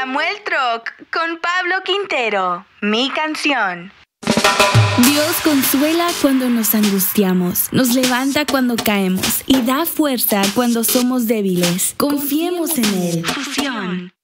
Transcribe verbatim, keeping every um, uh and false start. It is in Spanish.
Samuel Troc con Pablo Quintero, mi canción. Dios consuela cuando nos angustiamos, nos levanta cuando caemos y da fuerza cuando somos débiles. Confiemos en Él. Fusión.